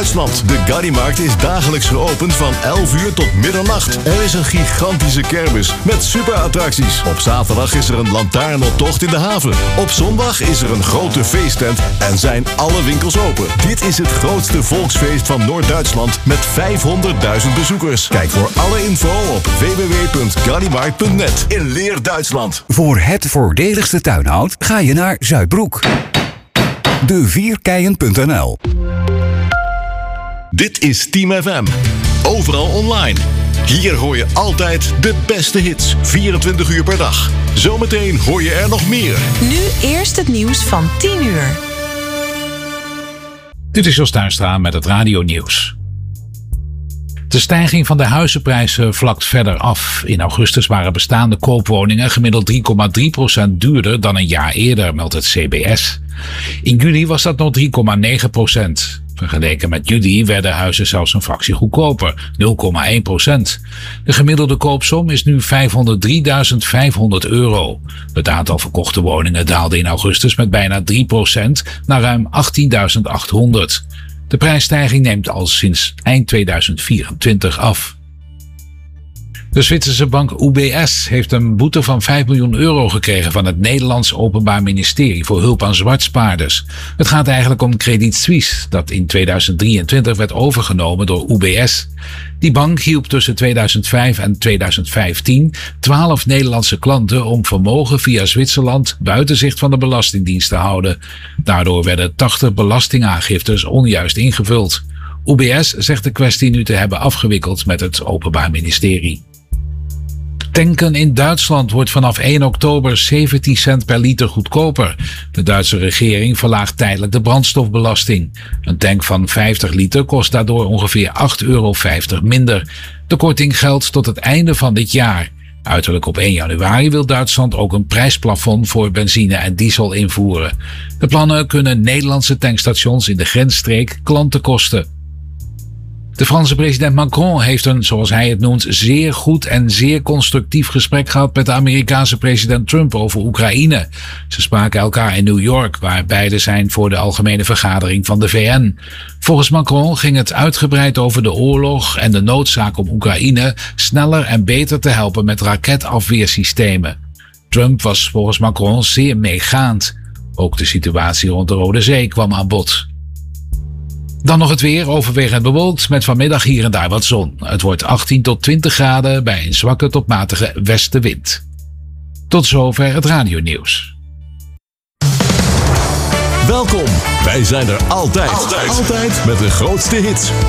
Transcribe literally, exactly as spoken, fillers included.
Duitsland. De Gallimarkt is dagelijks geopend van elf uur tot middernacht. Er is een gigantische kermis met superattracties. Op zaterdag is er een lantaarnoptocht in de haven. Op zondag is er een grote feesttent en zijn alle winkels open. Dit is het grootste volksfeest van Noord-Duitsland met vijfhonderdduizend bezoekers. Kijk voor alle info op w w w punt gallimarkt punt net in Leer, Duitsland. Voor het voordeligste tuinhout ga je naar Zuidbroek. de vierkeien punt n l. Dit is Team F M. Overal online. Hier hoor je altijd de beste hits. vierentwintig uur per dag. Zometeen hoor je er nog meer. Nu eerst het nieuws van tien uur. Dit is Jos Tuinstra met het radionieuws. De stijging van de huizenprijzen vlakt verder af. In augustus waren bestaande koopwoningen gemiddeld drie komma drie procent duurder dan een jaar eerder, meldt het C B S. In juli was dat nog drie komma negen procent. Vergeleken met juli werden huizen zelfs een fractie goedkoper, nul komma één procent. De gemiddelde koopsom is nu vijfhonderddrieduizend vijfhonderd euro. Het aantal verkochte woningen daalde in augustus met bijna drie procent naar ruim achttienduizend achthonderd. De prijsstijging neemt al sinds eind tweeduizend vierentwintig af. De Zwitserse bank U B S heeft een boete van vijf miljoen euro gekregen van het Nederlands Openbaar Ministerie voor hulp aan zwartspaarders. Het gaat eigenlijk om Credit Suisse, dat in tweeduizend drieëntwintig werd overgenomen door U B S. Die bank hielp tussen tweeduizend vijf en tweeduizend vijftien twaalf Nederlandse klanten om vermogen via Zwitserland buiten zicht van de Belastingdienst te houden. Daardoor werden tachtig belastingaangiftes onjuist ingevuld. U B S zegt de kwestie nu te hebben afgewikkeld met het Openbaar Ministerie. Tanken in Duitsland wordt vanaf één oktober zeventien cent per liter goedkoper. De Duitse regering verlaagt tijdelijk de brandstofbelasting. Een tank van vijftig liter kost daardoor ongeveer acht euro vijftig minder. De korting geldt tot het einde van dit jaar. Uiterlijk op één januari wil Duitsland ook een prijsplafond voor benzine en diesel invoeren. De plannen kunnen Nederlandse tankstations in de grensstreek klanten kosten. De Franse president Macron heeft een, zoals hij het noemt, zeer goed en zeer constructief gesprek gehad met de Amerikaanse president Trump over Oekraïne. Ze spraken elkaar in New York, waar beide zijn voor de algemene vergadering van de V N. Volgens Macron ging het uitgebreid over de oorlog en de noodzaak om Oekraïne sneller en beter te helpen met raketafweersystemen. Trump was volgens Macron zeer meegaand. Ook de situatie rond de Rode Zee kwam aan bod. Dan nog het weer, overwegend bewolkt, met vanmiddag hier en daar wat zon. Het wordt achttien tot twintig graden bij een zwakke tot matige westenwind. Tot zover het radionieuws. Welkom, wij zijn er altijd. Altijd, altijd met de grootste hits.